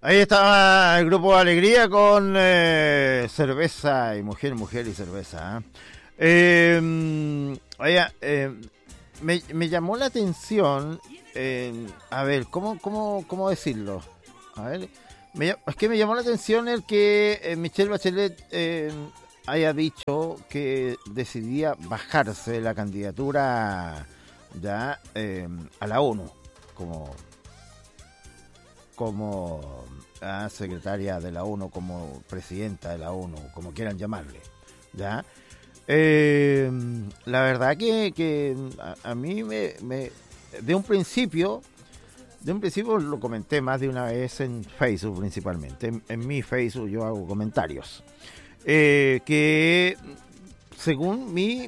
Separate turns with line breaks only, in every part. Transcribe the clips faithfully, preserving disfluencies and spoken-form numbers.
Ahí estaba el grupo Alegría con eh, cerveza y mujer, mujer y cerveza. ¿eh? Eh, oye, eh, me, me llamó la atención, eh, a ver, ¿cómo, cómo, cómo decirlo? A ver, me, es que me llamó la atención el que eh, Michelle Bachelet eh, haya dicho que decidía bajarse de la candidatura ya eh, a la ONU como como ah, secretaria de la ONU, como presidenta de la ONU, como quieran llamarle, ¿ya? Eh, la verdad que, que a, a mí me, me de un principio de un principio lo comenté más de una vez en Facebook principalmente, en, en mi Facebook yo hago comentarios, eh, que según mi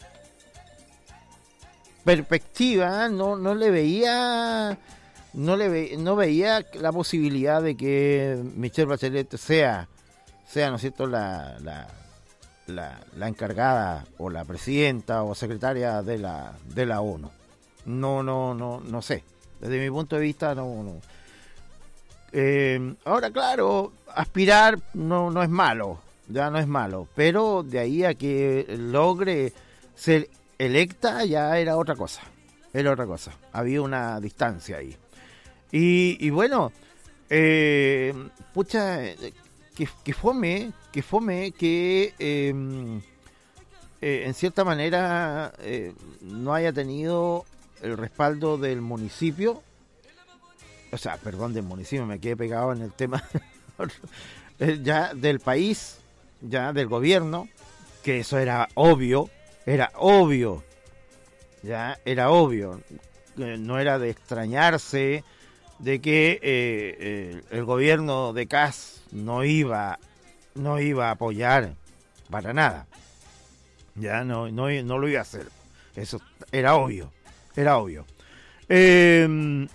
perspectiva no, no le veía no le ve, no veía la posibilidad de que Michelle Bachelet sea sea no es cierto la, la la la encargada o la presidenta o secretaria de la de la ONU. No no no no sé, desde mi punto de vista no, no. Eh, ahora claro, aspirar no no es malo, ya no es malo, pero de ahí a que logre ser electa ya era otra cosa, era otra cosa, había una distancia ahí. Y, y bueno, eh, pucha, que, que fome, que fome que eh, eh, en cierta manera eh, no haya tenido el respaldo del municipio, o sea, perdón, del municipio, me quedé pegado en el tema, ya del país, ya del gobierno, que eso era obvio, era obvio, ya era obvio, no era de extrañarse de que eh, eh, el gobierno de Kast no iba no iba a apoyar para nada, ya no no no lo iba a hacer, eso era obvio, era obvio. Eh,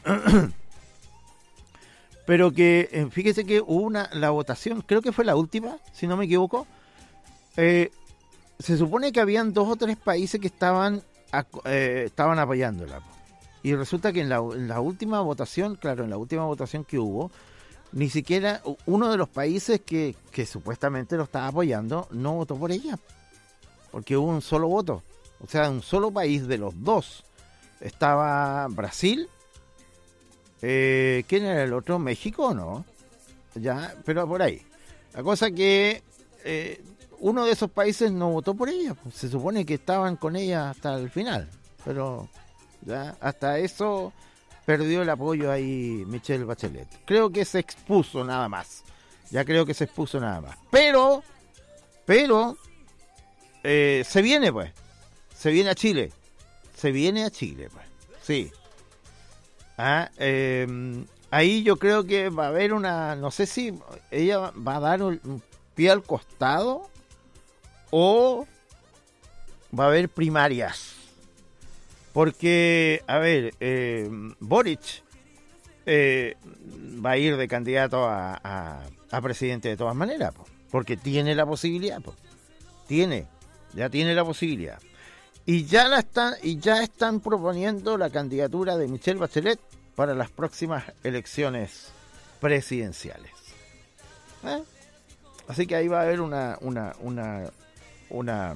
pero que eh, fíjese que hubo una la votación, creo que fue la última, si no me equivoco, eh, se supone que habían dos o tres países que estaban eh, estaban apoyándola. Y resulta que en la, en la última votación, claro, en la última votación que hubo, ni siquiera uno de los países que, que supuestamente lo estaba apoyando no votó por ella. Porque hubo un solo voto. O sea, un solo país de los dos. Estaba Brasil. Eh, ¿Quién era el otro? ¿México o no? Ya, pero por ahí. La cosa que eh, uno de esos países no votó por ella. Se supone que estaban con ella hasta el final. Pero... ya hasta eso perdió el apoyo ahí Michelle Bachelet. Creo que se expuso nada más. Ya creo que se expuso nada más. Pero, pero, eh, se viene pues. Se viene a Chile. Se viene a Chile pues. Sí. Ah, eh, ahí yo creo que va a haber una, no sé si ella va a dar un, un pie al costado o va a haber primarias. Porque, a ver, eh, Boric eh, va a ir de candidato a, a, a presidente de todas maneras, po, porque tiene la posibilidad, po, tiene, ya tiene la posibilidad. Y ya la están, y ya están proponiendo la candidatura de Michelle Bachelet para las próximas elecciones presidenciales. ¿Eh? Así que ahí va a haber una, una, una, una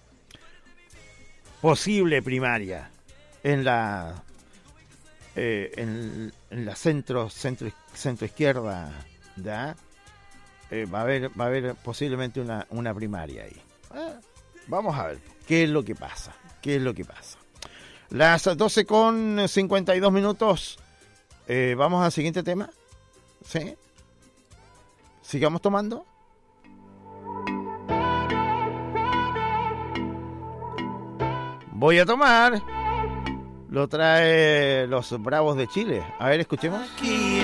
posible primaria en la eh, en, en la centro centro centro izquierda, ¿ya? Eh, va a haber va a haber posiblemente una una primaria ahí. Eh, vamos a ver qué es lo que pasa, qué es lo que pasa. Las doce con cincuenta y dos minutos. Eh, vamos al siguiente tema. ¿Sí? Sigamos tomando. Voy a tomar. Lo trae los Bravos de Chile. A ver, escuchemos.